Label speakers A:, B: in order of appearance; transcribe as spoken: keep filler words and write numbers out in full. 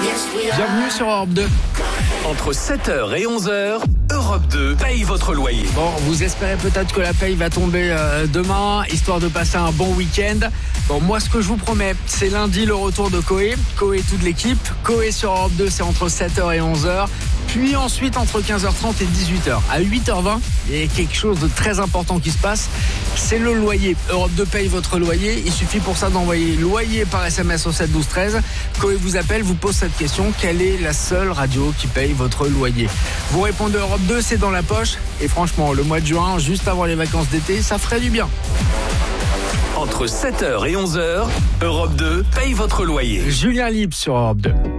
A: Bienvenue sur Europe deux.
B: Entre sept heures et onze heures, Europe deux paye votre loyer.
A: Bon, vous espérez peut-être que la paye va tomber euh, demain, histoire de passer un bon week-end. Bon, moi, ce que je vous promets, c'est lundi le retour de Coé. Coé, toute l'équipe. Coé sur Europe deux, c'est entre sept heures et onze heures. Puis ensuite, entre quinze heures trente et dix-huit heures. À huit heures vingt, il y a quelque chose de très important qui se passe. C'est le loyer. Europe deux paye votre loyer. Il suffit pour ça d'envoyer loyer par S M S au sept douze treize. Coé vous appelle, vous pose cette question. Quelle est la seule radio qui paye votre loyer? Vous répondez Europe deux, c'est dans la poche. Et franchement, le mois de juin, juste avant les vacances d'été, ça ferait du bien.
B: Entre sept heures et onze heures, Europe deux paye votre loyer.
A: Julien Libre sur Europe deux.